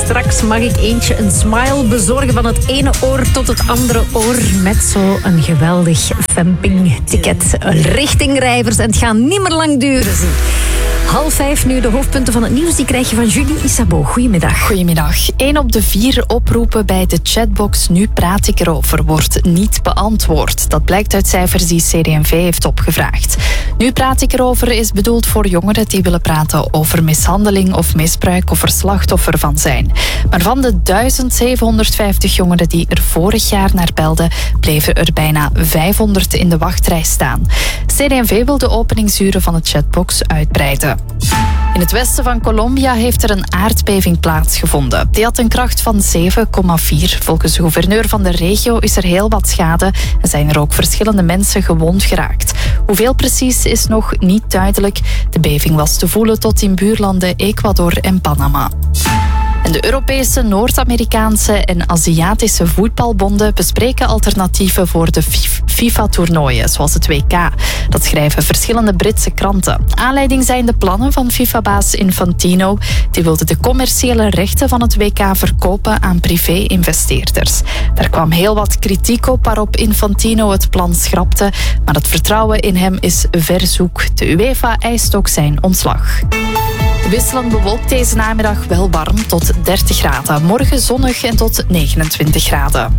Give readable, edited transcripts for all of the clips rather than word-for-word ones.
Straks mag ik eentje een smile bezorgen van het ene oor tot het andere oor. Met zo'n geweldig Vemping-ticket richting Rijvers. En het gaat niet meer lang duren. 4:30 nu de hoofdpunten van het nieuws. Die krijg je van Julie Isabeau. Goedemiddag. Goedemiddag. 1 op de 4 oproepen bij de chatbox Nu praat ik erover wordt niet beantwoord. Dat blijkt uit cijfers die CD&V heeft opgevraagd. Nu praat ik erover is bedoeld voor jongeren die willen praten over mishandeling of misbruik of er slachtoffer van zijn. Maar van de 1750 jongeren die er vorig jaar naar belden, bleven er bijna 500 in de wachtrij staan. CD&V wil de openingsuren van de chatbox uitbreiden. In het westen van Colombia heeft er een aardbeving plaatsgevonden. Die had een kracht van 7,4. Volgens de gouverneur van de regio is er heel wat schade en zijn er ook verschillende mensen gewond geraakt. Hoeveel precies is nog niet duidelijk. De beving was te voelen tot in buurlanden Ecuador en Panama. En de Europese, Noord-Amerikaanse en Aziatische voetbalbonden bespreken alternatieven voor de FIFA-toernooien, zoals het WK. Dat schrijven verschillende Britse kranten. Aanleiding zijn de plannen van FIFA-baas Infantino. Die wilde de commerciële rechten van het WK verkopen aan privé-investeerders. Daar kwam heel wat kritiek op waarop Infantino het plan schrapte. Maar het vertrouwen in hem is verzoek. De UEFA eist ook zijn ontslag. Wisselend bewolkt deze namiddag, wel warm tot 30 graden. Morgen zonnig en tot 29 graden.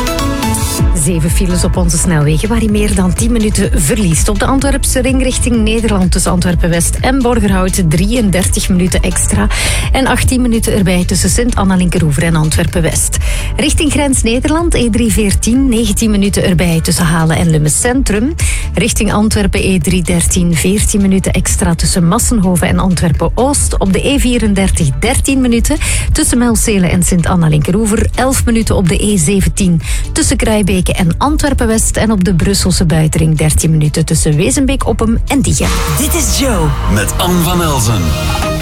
7 files op onze snelwegen waar je meer dan 10 minuten verliest. Op de Antwerpse ring richting Nederland tussen Antwerpen-West en Borgerhout 33 minuten extra. En 18 minuten erbij tussen Sint-Anna-Linkeroever en Antwerpen-West. Richting grens Nederland E314 19 minuten erbij tussen Halen en Lummen Centrum. Richting Antwerpen E313 14 minuten extra tussen Massenhoven en Antwerpen-Oost. Op de E34 13 minuten tussen Melcelen en Sint-Anna-Linkeroever. 11 minuten op de E17 tussen Kruijbeke en Antwerpen-West. En op de Brusselse buitenring 13 minuten tussen Wezenbeek-Oppem en Diegem. Dit is Joe met Anne van Elzen.